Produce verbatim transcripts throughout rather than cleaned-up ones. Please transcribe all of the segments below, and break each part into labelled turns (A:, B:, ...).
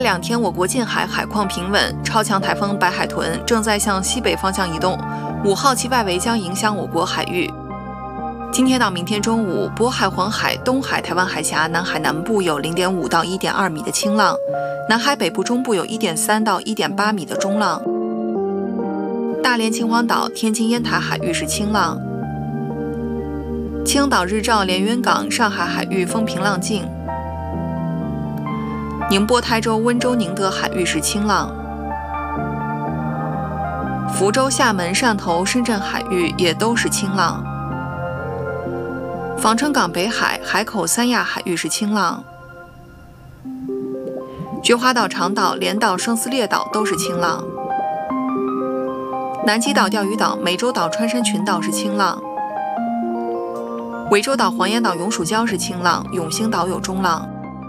A: 两天，我国近海海况平稳，超强台风白海豚正在向西北方向移动，五号其外围将影响我国海域。今天到明天中午，渤海、黄海、东海、台湾海峡、南海南部有 零点五到一点二米的轻浪，南海北部中部有 一点三到一点八米的中浪。大连、秦皇岛、天津、烟台海域是轻浪。青岛、日照、连云港、上海海域风平浪静。宁波、台州、温州、宁德海域是轻浪。福州、厦门、汕头、深圳海域也都是轻浪。防城港北海、海口、三亚海域是轻浪。菊花岛、长岛、连岛、生死列岛都是轻浪。南极岛、钓鱼岛、湄洲岛、穿山群岛是轻浪。涠洲岛、黄岩岛、永暑礁是轻浪，永兴岛有中浪。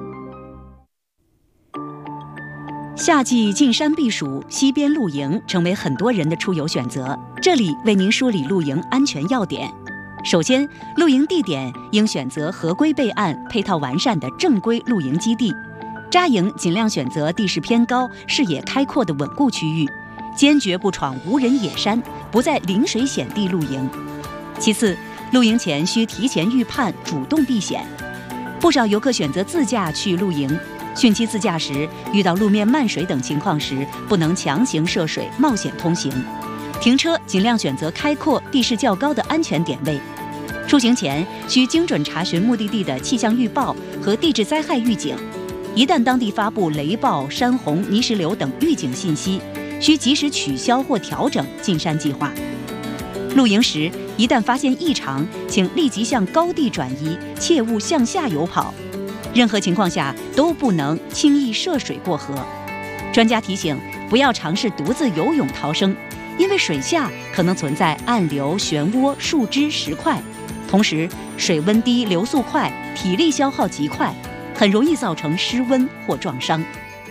B: 夏季进山避暑，溪边露营成为很多人的出游选择。这里为您梳理露营安全要点。首先，露营地点应选择合规备案、配套完善的正规露营基地。扎营尽量选择地势偏高、视野开阔的稳固区域，坚决不闯无人野山，不在临水险地露营。其次，露营前需提前预判，主动避险。不少游客选择自驾去露营。汛期自驾时，遇到路面漫水等情况时，不能强行涉水冒险通行。停车尽量选择开阔、地势较高的安全点位。出行前需精准查询目的地的气象预报和地质灾害预警。一旦当地发布雷暴、山洪、泥石流等预警信息，需及时取消或调整进山计划。露营时，一旦发现异常，请立即向高地转移，切勿向下游跑。任何情况下都不能轻易涉水过河。专家提醒，不要尝试独自游泳逃生，因为水下可能存在暗流、漩涡、树枝、石块，同时水温低、流速快，体力消耗极快，很容易造成失温或撞伤。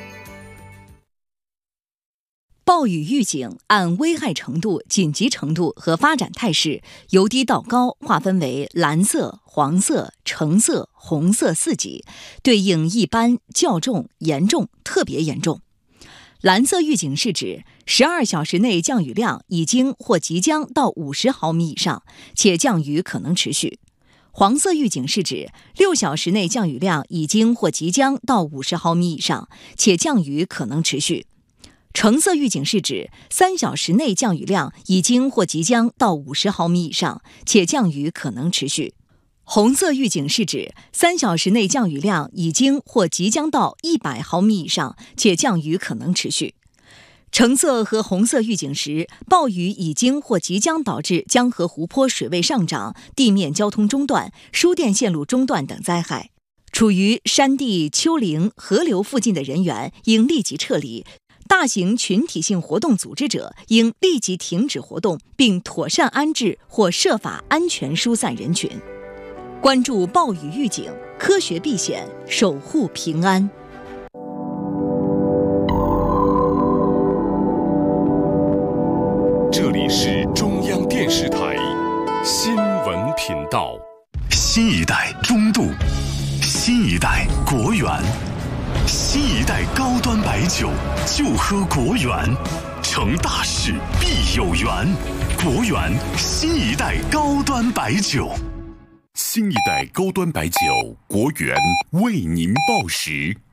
C: 暴雨预警按危害程度、紧急程度和发展态势，由低到高划分为蓝色、黄色、橙色、红色四级，对应一般、较重、严重、特别严重。蓝色预警是指十二小时内降雨量已经或即将到五十毫米以上，且降雨可能持续。黄色预警是指六小时内降雨量已经或即将到五十毫米以上，且降雨可能持续。橙色预警是指三小时内降雨量已经或即将到五十毫米以上，且降雨可能持续。红色预警是指三小时内降雨量已经或即将到一百毫米以上，且降雨可能持续。橙色和红色预警时，暴雨已经或即将导致江河湖泊水位上涨、地面交通中断、输电线路中断等灾害。处于山地、丘陵、河流附近的人员应立即撤离。大型群体性活动组织者应立即停止活动，并妥善安置或设法安全疏散人群。关注暴雨预警，科学避险，守护平安。
D: 这里是中央电视台新闻频道。
E: 新一代中度，新一代国源，新一代高端白酒就喝国源，成大事必有缘。国源新一代高端白酒。
D: 新一代高端白酒，国源为您报时。